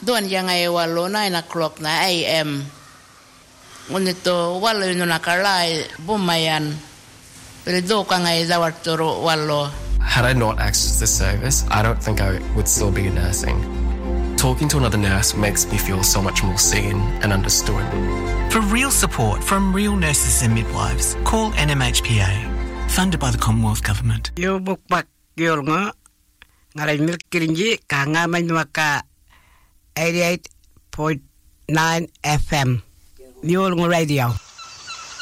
Doon yang ay walo 9 o'clock na AM. Ngunit walo yun nakalay bumayan. Pero do ka ngay dawarturo walo. Had I not accessed this service, I don't think I would still be nursing. Talking to another nurse makes me feel so much more seen and understood. For real support from real nurses and midwives, call NMHPA, funded by the Commonwealth Government. Yo bukpak yol nga ngaray milk kirinji ka nga may maka 88.9 FM. Yol nga radio.